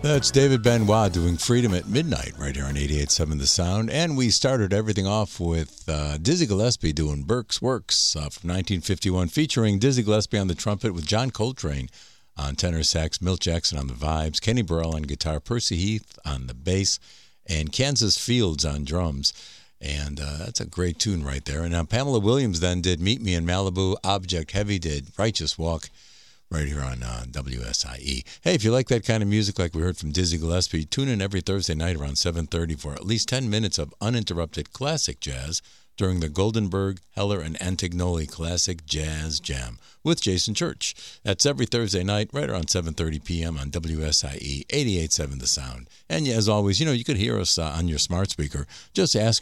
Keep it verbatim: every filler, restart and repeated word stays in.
That's David Benoit doing Freedom at Midnight right here on eighty-eight point seven The Sound. And we started everything off with uh, Dizzy Gillespie doing Burke's Works uh, from nineteen fifty-one, featuring Dizzy Gillespie on the trumpet with John Coltrane on tenor sax, Milt Jackson on the vibes, Kenny Burrell on guitar, Percy Heath on the bass, and Kansas Fields on drums. And uh, that's a great tune right there. And now Pamela Williams then did Meet Me in Malibu. Object Heavy did Righteous Walk right here on uh, W S I E. Hey, if you like that kind of music like we heard from Dizzy Gillespie, tune in every Thursday night around seven thirty for at least ten minutes of uninterrupted classic jazz during the Goldenberg, Heller, and Antignoli Classic Jazz Jam with Jason Church. That's every Thursday night right around seven thirty p.m. on W S I E eighty-eight point seven The Sound. And as always, you know, you could hear us uh, on your smart speaker. Just ask